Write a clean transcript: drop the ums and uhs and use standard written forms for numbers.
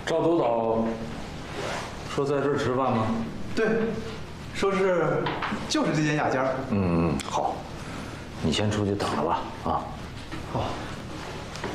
赵督导说在这儿吃饭吗？ 对，说是就是这间雅间。 好，你先出去等着吧。啊。 好。